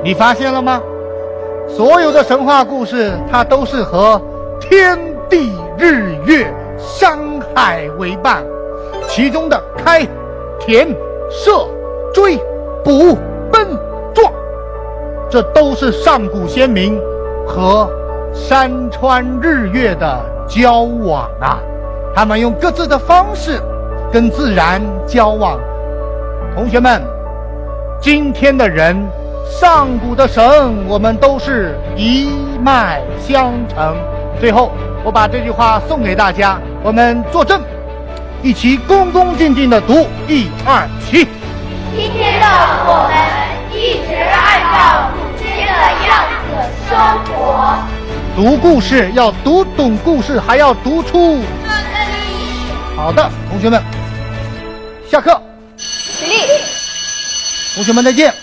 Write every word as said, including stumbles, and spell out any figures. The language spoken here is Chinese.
你发现了吗？所有的神话故事，它都是和天地日月山海为伴，其中的开、田、射、追、捕、奔、撞，这都是上古先民和山川日月的交往啊。他们用各自的方式跟自然交往。同学们，今天的人，上古的神，我们都是一脉相承。最后，我把这句话送给大家，我们作证，一起恭恭敬敬的读，一二七。 今天的我们一直按照祖先的样子生活。 读故事要读懂故事，还要读出真理。 好的，同学们，下课。 起立。 同学们再见。